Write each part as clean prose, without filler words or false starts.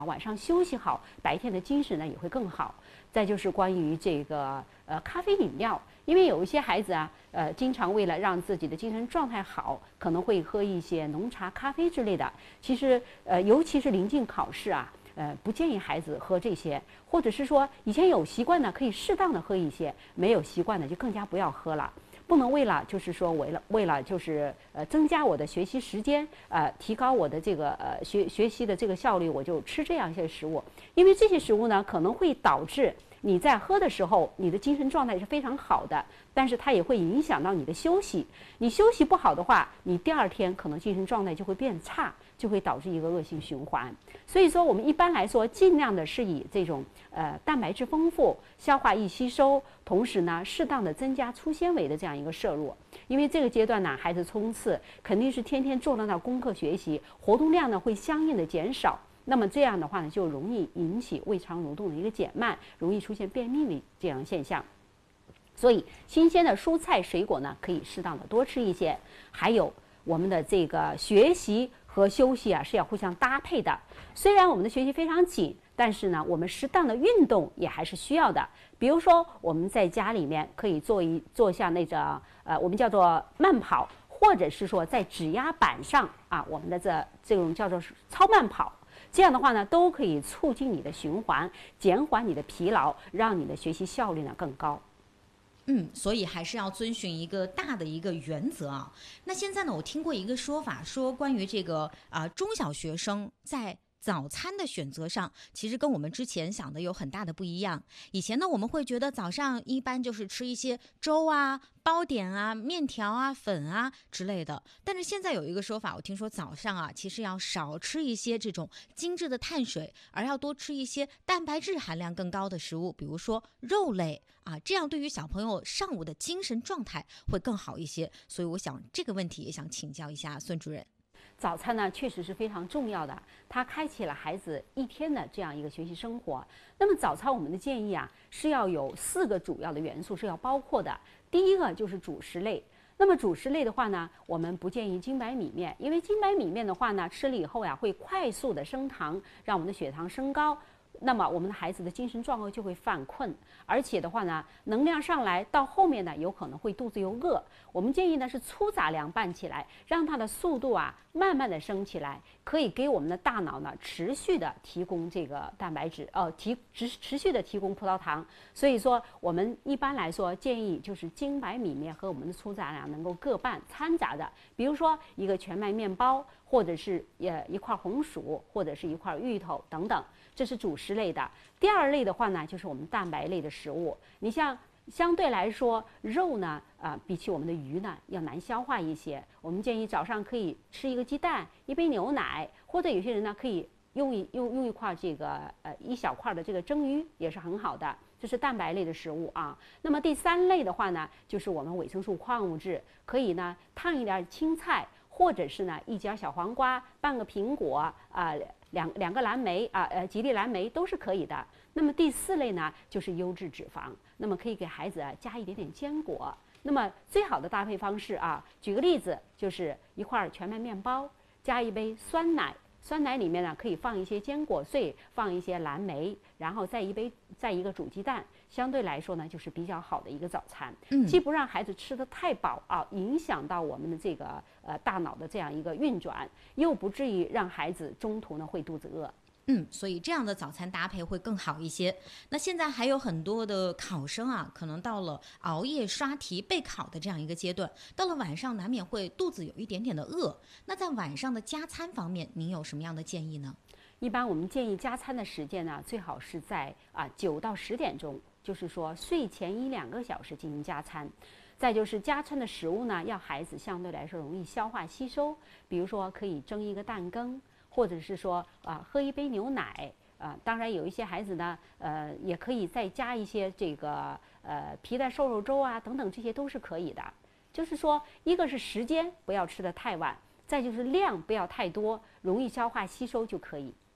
晚上休息好，白天的精神呢也会更好。再就是关于这个咖啡饮料，因为有一些孩子啊，经常为了让自己的精神状态好，可能会喝一些浓茶、咖啡之类的。其实尤其是临近考试啊，不建议孩子喝这些，或者是说以前有习惯呢，可以适当的喝一些；没有习惯的就更加不要喝了。不能为了就是说为了就是增加我的学习时间，提高我的这个学习的这个效率，我就吃这样一些食物，因为这些食物呢可能会导致你在喝的时候，你的精神状态是非常好的，但是它也会影响到你的休息。你休息不好的话，你第二天可能精神状态就会变差，就会导致一个恶性循环。所以说，我们一般来说尽量的是以这种蛋白质丰富、消化易吸收，同时呢适当的增加粗纤维的这样一个摄入。因为这个阶段呢，孩子冲刺肯定是天天坐在那功课学习，活动量呢会相应的减少。那么这样的话呢，就容易引起胃肠蠕动的一个减慢，容易出现便秘的这样的现象。所以，新鲜的蔬菜水果呢，可以适当的多吃一些。还有我们的这个学习和休息啊，是要互相搭配的。虽然我们的学习非常紧，但是呢，我们适当的运动也还是需要的。比如说，我们在家里面可以做一下那个我们叫做慢跑，或者是说在指压板上啊，我们的这种叫做超慢跑。这样的话呢，都可以促进你的循环，减缓你的疲劳，让你的学习效率呢更高。 所以还是要遵循一个大的一个原则啊。那现在呢，我听过一个说法，说关于这个中小学生在早餐的选择上，其实跟我们之前想的有很大的不一样。以前呢，我们会觉得早上一般就是吃一些粥啊、包点啊、面条啊、粉啊之类的。但是现在有一个说法，我听说早上啊，其实要少吃一些这种精致的碳水，而要多吃一些蛋白质含量更高的食物，比如说肉类啊，这样对于小朋友上午的精神状态会更好一些。所以我想这个问题也想请教一下孙主任。 早餐呢，确实是非常重要的，它开启了孩子一天的这样一个学习生活。那么早餐我们的建议啊，是要有4个主要的元素是要包括的。第一个就是主食类。那么主食类的话呢，我们不建议精白米面，因为精白米面的话呢，吃了以后呀，会快速的升糖，让我们的血糖升高。那么我们的孩子的精神状况就会犯困，而且的话呢，能量上来到后面呢，有可能会肚子又饿。我们建议呢是粗杂粮拌起来，让它的速度啊慢慢的升起来，可以给我们的大脑呢持续的提供这个蛋白质，持续的提供葡萄糖。所以说，我们一般来说建议就是精白米面和我们的粗杂粮能够各半掺杂的，比如说一个全麦面包，或者是一块红薯，或者是一块芋头等等。这是主食类的。第二类的话呢，就是我们蛋白类的食物。你像相对来说，肉呢，比起我们的鱼呢要难消化一些。我们建议早上可以吃一个鸡蛋，一杯牛奶，或者有些人呢可以用一块这个一小块的这个蒸鱼，也是很好的。这是蛋白类的食物啊。那么第三类的话呢，就是我们维生素矿物质，可以呢烫一点青菜，或者是呢一节小黄瓜，半个苹果两个蓝莓吉利蓝莓都是可以的。那么第4类呢，就是优质脂肪，那么可以给孩子加一点点坚果。那么最好的搭配方式啊，举个例子，就是一块全麦面包加一杯酸奶，酸奶里面呢可以放一些坚果碎，放一些蓝莓，然后再一个煮鸡蛋，相对来说呢就是比较好的一个早餐。既不让孩子吃得太饱啊，影响到我们的这个大脑的这样一个运转，又不至于让孩子中途呢会肚子饿。 所以这样的早餐搭配会更好一些。那现在还有很多的考生啊，可能到了熬夜刷题备考的这样一个阶段，到了晚上难免会肚子有一点点的饿。那在晚上的加餐方面，您有什么样的建议呢？ 一般我们建议加餐的时间呢，最好是在9到10点钟，就是说睡前1-2个小时进行加餐。再就是加餐的食物呢，要孩子相对来说容易消化吸收，比如说可以蒸一个蛋羹。或者是说喝一杯牛奶当然有一些孩子呢也可以再加一些这个皮蛋瘦肉粥啊等等，这些都是可以的。就是说，一个是时间不要吃得太晚，再就是量不要太多，容易消化吸收就可以。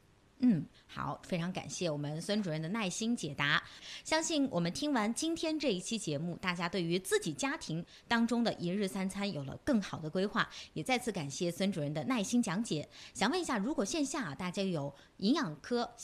好，非常感谢我们孙主任的耐心解答。相信我们听完今天这一期节目，大家对于自己家庭当中的一日三餐有了更好的规划。也再次感谢孙主任的耐心讲解。想问一下，如果线下大家有营养科